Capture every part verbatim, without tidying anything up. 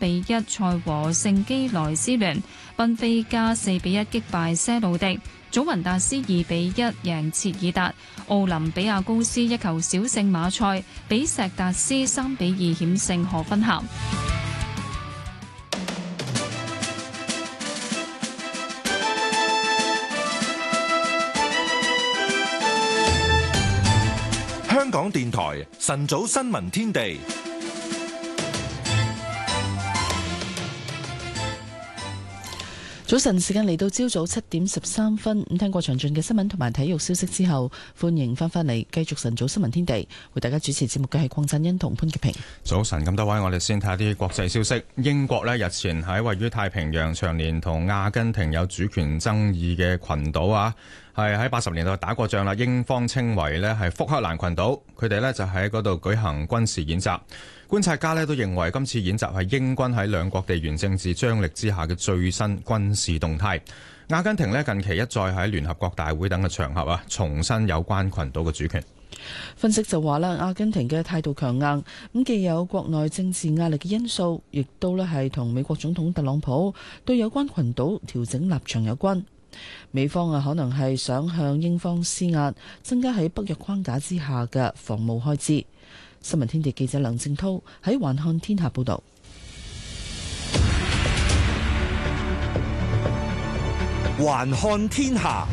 比一賽和聖基萊斯聯，賓菲加四比一擊敗些路迪，祖雲達斯二比一贏切爾達，奧林比亞高斯一球小勝馬賽，比錫達斯三比二險勝賀芬咸。 香港電台晨早新聞天地。 早晨時間嚟到朝早七點十三分，咁聽過詳盡嘅新聞同埋體育消息之後，歡迎翻返嚟繼續晨早新聞天地，為大家主持節目嘅係鄺振欣同潘潔平。 早晨咁多位，我哋先睇下啲國際消息。英國呢日前喺位於太平洋長年同阿根廷有主權爭議嘅群島啊，係喺八十年代打過仗啦，英方稱為呢係福克蘭群島，佢哋呢就喺嗰度舉行軍事演習。觀察家呢都認為今次演習係英軍喺兩國地緣政治張力之下嘅最新軍事動態。阿根廷呢近期一再喺聯合國大會等嘅場合啊，重申有關群島嘅主權。 分析就話啦，阿根廷嘅態度強硬，咁既有國內政治壓力嘅因素，亦都呢係同美國總統特朗普對有關群島調整立場有關。美方啊可能係想向英方施壓，增加喺北約框架之下嘅防務開支。新聞天地記者梁正濤喺環看天下報道。 環看天下。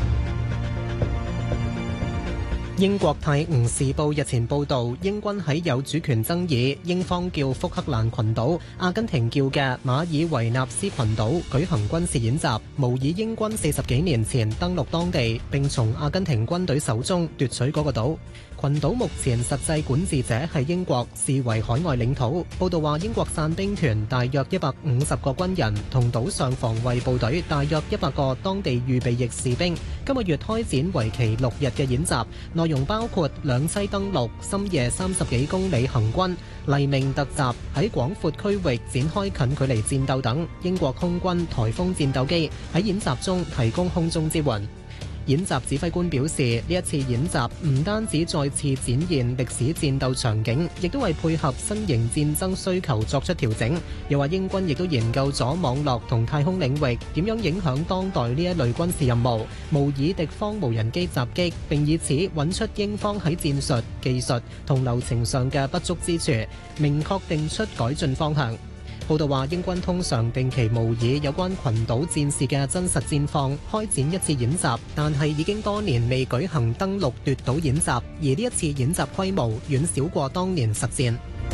英國《泰晤士報》日前報導，英軍喺有主權爭議，英方叫福克蘭群島，阿根廷叫嘅馬爾維納斯群島舉行軍事演習，模擬英軍四十幾年前登陸當地，並從阿根廷軍隊手中奪取嗰個島。群島目前實際管治者係英國，視為海外領土。報道話，英國傘兵團大約一百五十個軍人同島上防衛部隊大約一百個當地預備役士兵，今個月開展為期六日嘅演習，內容包括兩棲登陸、深夜三十幾公里行軍、黎明突襲、喺廣闊區域展開近距離戰鬥等。英國空軍颱風戰鬥機喺演習中提供空中支援。演習指揮官表示，呢一次演習唔單止再次展現歷史戰鬥場景，亦都為配合新型戰爭需求作出調整。又話英軍亦都研究咗網絡同太空領域點樣影響當代呢一類軍事任務，模擬敵方無人機襲擊，並以此揾出英方喺戰術、技術同流程上嘅不足之處，明確定出改進方向。報道話，英軍通常定期模擬有關群島戰事嘅真實戰況，開展一次演習，但係已經多年未舉行登陸奪島演習，而呢一次演習規模遠少過當年實戰。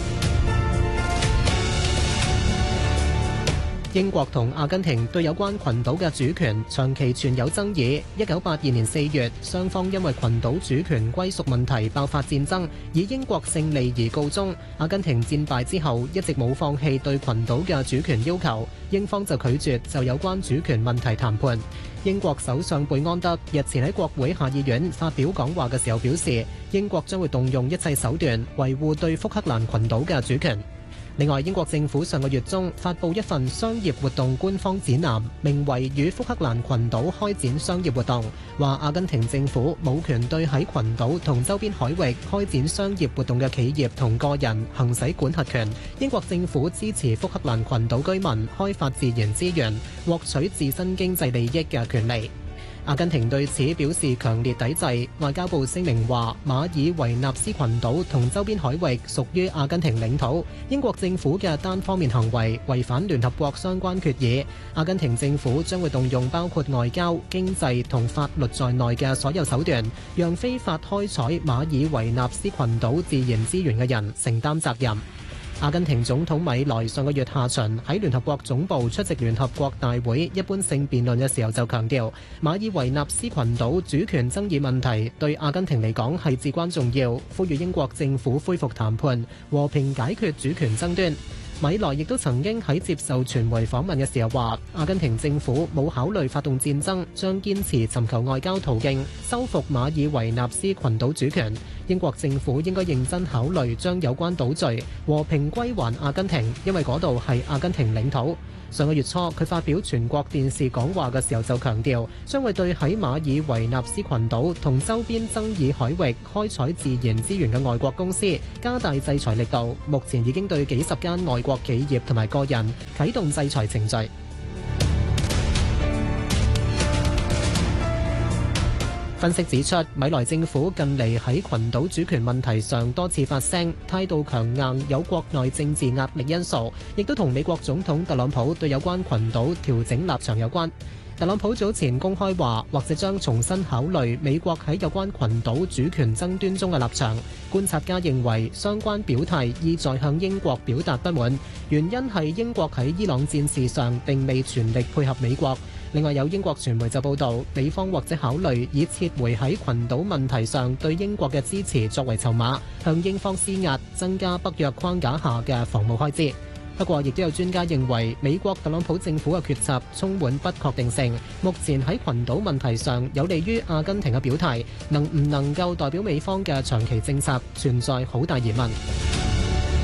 英國同阿根廷對有關群島嘅主權長期存有爭議。一九八二年四月，雙方因為群島主權歸屬問題爆發戰爭，以英國勝利而告終。阿根廷戰敗之後，一直冇放棄對群島嘅主權要求，英方就拒絕就有關主權問題談判。英國首相貝安德日前喺國會下議院發表講話嘅時候表示，英國將會動用一切手段維護對福克蘭群島嘅主權。另外，英國政府上個月中發布一份商業活動官方指南，名為與福克蘭群島開展商業活動，話阿根廷政府冇權對喺群島同周邊海域開展商業活動嘅企業同個人行使管轄權。英國政府支持福克蘭群島居民開發自然資源，獲取自身經濟利益嘅權利。阿根廷對此表示強烈抵制。外交部聲明話，馬爾維納斯群島同周邊海域屬於阿根廷領土，英國政府嘅單方面行為違反聯合國相關決議。阿根廷政府將會動用包括外交、經濟同法律在內嘅所有手段，讓非法開採馬爾維納斯群島自然資源嘅人承擔責任。阿根廷總統米萊上個月下旬喺聯合國總部出席聯合國大會一般性辯論嘅時候就強調，馬爾維納斯群島主權爭議問題對阿根廷嚟講係至關重要，呼籲英國政府恢復談判，和平解決主權爭端。米萊亦都曾經喺接受傳媒訪問嘅時候話，阿根廷政府冇考慮發動戰爭，將堅持尋求外交途徑收復馬爾維納斯群島主權。英國政府應該認真考慮將有關島嶼和平歸還阿根廷，因為嗰度係阿根廷領土。上個月初，佢發表全國電視講話嘅時候就強調，將會對喺馬爾維納斯群島同周邊爭議海域開採自然資源嘅外國公司加大制裁力度。目前已經對幾十間外國國企業同埋個人啟動制裁程序。分析指出，米萊政府近嚟喺群島主權問題上多次發聲，態度強硬，有國內政治壓力因素，亦都同美國總統特朗普對有關群島調整立場有關。特朗普早前公開話，或者將重新考慮美國喺有關群島主權爭端中嘅立場。觀察家認為，相關表態意在向英國表達不滿，原因係英國喺伊朗戰事上並未全力配合美國。另外有英國傳媒就報道，美方或者考慮以撤回喺群島問題上對英國嘅支持作為籌碼，向英方施壓，增加北約框架下嘅防務開支。不過，亦都有專家認為，美國特朗普政府嘅決策充滿不確定性。目前喺群島問題上有利於阿根廷嘅表態，能唔能夠代表美方嘅長期政策，存在好大疑問。